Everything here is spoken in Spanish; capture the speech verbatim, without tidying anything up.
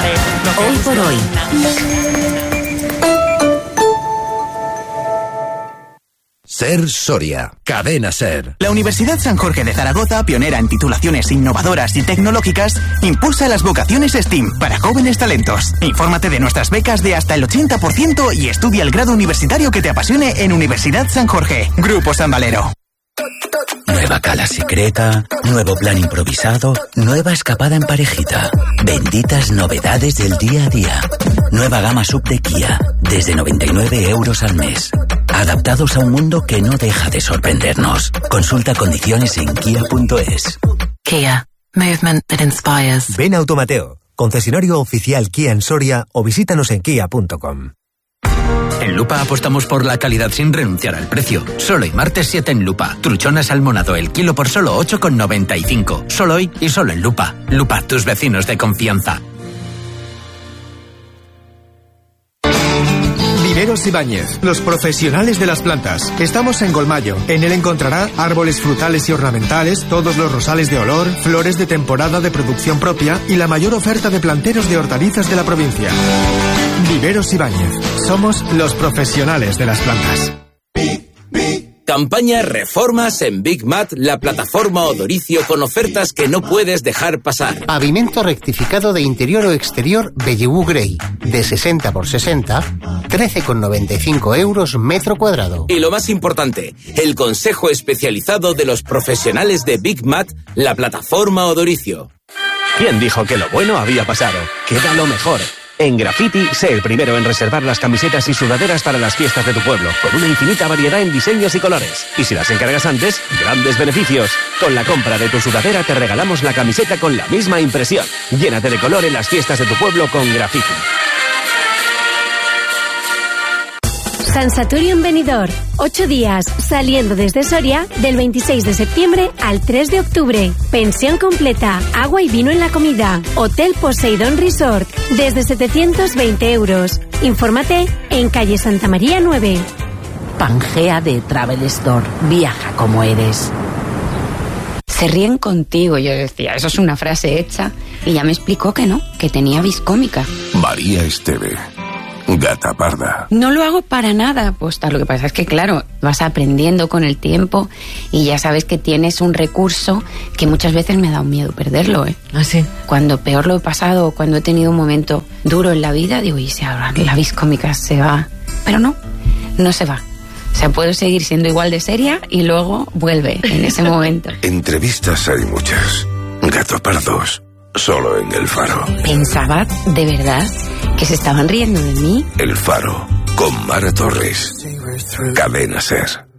Hoy por hoy. Ser Soria, Cadena Ser. La Universidad San Jorge de Zaragoza, pionera en titulaciones innovadoras y tecnológicas, impulsa las vocaciones STEAM para jóvenes talentos. Infórmate de nuestras becas de hasta el ochenta por ciento y estudia el grado universitario que te apasione en Universidad San Jorge. Grupo San Valero. Nueva cala secreta, nuevo plan improvisado, nueva escapada en parejita. Benditas novedades del día a día. Nueva gama sub de Kia, desde noventa y nueve euros al mes. Adaptados a un mundo que no deja de sorprendernos. Consulta condiciones en kia punto es. Kia, movement that inspires. Ven a Automateo, concesionario oficial Kia en Soria, o visítanos en kia punto com. En Lupa apostamos por la calidad sin renunciar al precio. Solo hoy martes siete en Lupa. Truchona salmonado el kilo por solo ocho con noventa y cinco. Solo hoy y solo en Lupa. Lupa, tus vecinos de confianza. Viveros Ibáñez, los profesionales de las plantas. Estamos en Golmayo. En él encontrará árboles frutales y ornamentales, todos los rosales de olor, flores de temporada de producción propia y la mayor oferta de planteros de hortalizas de la provincia. Viveros Ibáñez. Somos los profesionales de las plantas. Campaña Reformas en Big Mat, la plataforma Odoricio con ofertas que no puedes dejar pasar. Pavimento rectificado de interior o exterior Bellevue Grey, de sesenta por sesenta, trece con noventa y cinco euros metro cuadrado. Y lo más importante, el consejo especializado de los profesionales de Big Mat, la plataforma Odoricio. ¿Quién dijo que lo bueno había pasado? Queda lo mejor. En Graffiti, sé el primero en reservar las camisetas y sudaderas para las fiestas de tu pueblo, con una infinita variedad en diseños y colores. Y si las encargas antes, grandes beneficios. Con la compra de tu sudadera te regalamos la camiseta con la misma impresión. Llénate de color en las fiestas de tu pueblo con Graffiti. Sansatorium Benidorm, ocho días, saliendo desde Soria del veintiséis de septiembre al tres de octubre. Pensión completa, agua y vino en la comida. Hotel Poseidon Resort, desde setecientos veinte euros. Infórmate en calle Santa María nueve. Pangea de Travel Store, viaja como eres. Se ríen contigo, yo decía, eso es una frase hecha, y ya me explicó que no, que tenía vis cómica. María Esteve. Gata parda. No lo hago para nada aposta. Lo que pasa es que, claro, vas aprendiendo con el tiempo y ya sabes que tienes un recurso que muchas veces me ha dado miedo perderlo, ¿eh? ¿Ah, sí? Cuando peor lo he pasado, cuando he tenido un momento duro en la vida, digo, y si ahora la vis cómica se va. Pero no, no se va. O sea, puedo seguir siendo igual de seria y luego vuelve en ese momento. Entrevistas hay muchas. Gato pardos. Solo en El Faro. Pensaba, de verdad, que se estaban riendo de mí. El Faro, con Mara Torres. Cadena Ser.